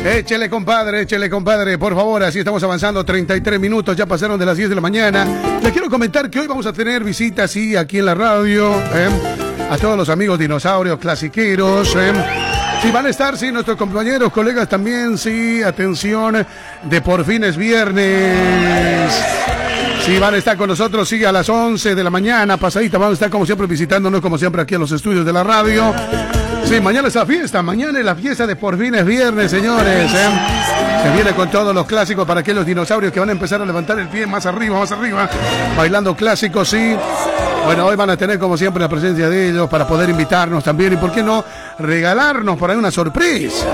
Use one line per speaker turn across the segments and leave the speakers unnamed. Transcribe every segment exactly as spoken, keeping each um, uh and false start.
Échele, compadre, échele, compadre, por favor, así estamos avanzando, treinta y tres minutos, ya pasaron de las diez de la mañana. Les quiero comentar que hoy vamos a tener visitas, sí, aquí en la radio, ¿eh? A todos los amigos dinosaurios, clasiqueros, ¿eh? Sí, van a estar, sí, nuestros compañeros, colegas también, sí, atención, de Por Fin es Viernes. Sí, van a estar con nosotros, sí, a las once de la mañana, pasadita, van a estar como siempre visitándonos, como siempre, aquí en los estudios de la radio. Sí, mañana es la fiesta, mañana es la fiesta de Por Fin es Viernes, señores, ¿eh? Se viene con todos los clásicos para aquellos dinosaurios que van a empezar a levantar el pie más arriba, más arriba, bailando clásicos, sí. Bueno, hoy van a tener como siempre la presencia de ellos para poder invitarnos también y por qué no regalarnos por ahí una sorpresa.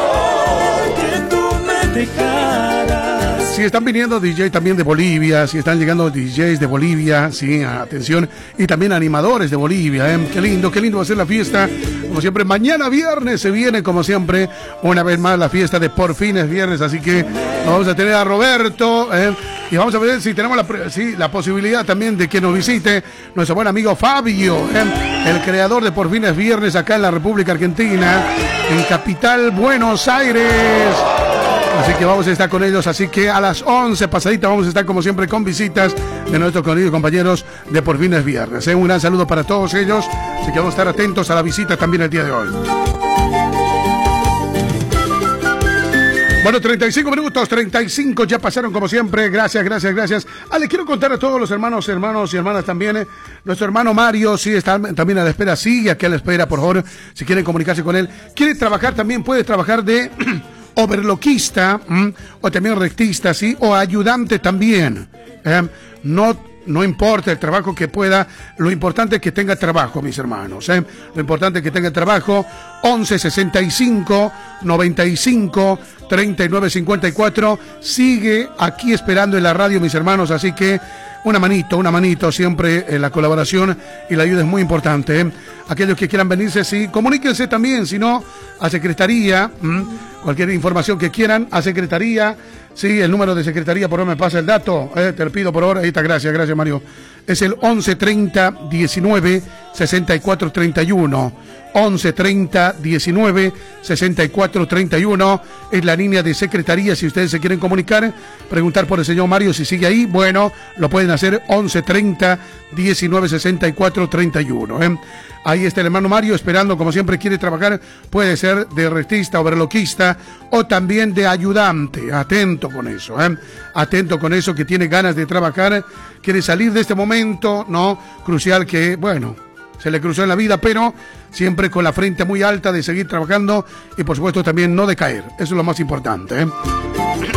Si están viniendo D J también de Bolivia, si están llegando D Js de Bolivia, sí, atención, y también animadores de Bolivia, ¿eh? Qué lindo, qué lindo va a ser la fiesta. Como siempre, mañana viernes se viene, como siempre, una vez más la fiesta de Por Fin es Viernes, así que vamos a tener a Roberto, ¿eh? Y vamos a ver si tenemos la, sí, la posibilidad también de que nos visite nuestro buen amigo Fabio, ¿eh? El creador de Por Fin es Viernes acá en la República Argentina, en Capital Buenos Aires. Así que vamos a estar con ellos, así que a las once pasadita vamos a estar como siempre con visitas de nuestros queridos compañeros de Por Fin es Viernes. ¿eh? Un gran saludo para todos ellos, así que vamos a estar atentos a la visita también el día de hoy. Bueno, treinta y cinco minutos, treinta y cinco ya pasaron como siempre, gracias, gracias, gracias. Ah, les quiero contar a todos los hermanos, hermanos y hermanas también, eh, nuestro hermano Mario, sí, está también a la espera, sigue aquí a la espera, por favor, si quieren comunicarse con él. Quiere trabajar también, puede trabajar de overloquista, ¿m? O también rectista, sí, o ayudante también. Eh, no No importa el trabajo que pueda, lo importante es que tenga trabajo, mis hermanos. ¿eh? Lo importante es que tenga trabajo. once sesenta y cinco noventa y cinco treinta y nueve cincuenta y cuatro. Sigue aquí esperando en la radio, mis hermanos. Así que una manito, una manito, siempre en la colaboración y la ayuda es muy importante. ¿eh? Aquellos que quieran venirse, sí, comuníquense también, si no, a Secretaría, ¿m? Cualquier información que quieran, a Secretaría. Sí, el número de Secretaría, por favor, me pasa el dato, eh, te lo pido por ahora, ahí está, gracias, gracias Mario. Es el once treinta diecinueve sesenta y cuatro treinta y uno. once treinta diecinueve sesenta y cuatro treinta y uno es la línea de Secretaría. Si ustedes se quieren comunicar, preguntar por el señor Mario si sigue ahí, bueno, lo pueden hacer once treinta diecinueve sesenta y cuatro treinta y uno. ¿eh? Ahí está el hermano Mario esperando, como siempre quiere trabajar, puede ser de retista, overloquista o también de ayudante. Atento con eso, ¿eh? Atento con eso, que tiene ganas de trabajar, quiere salir de este momento, ¿no? Crucial que, bueno, se le cruzó en la vida, pero siempre con la frente muy alta de seguir trabajando y por supuesto también no decaer. Eso es lo más importante, ¿eh?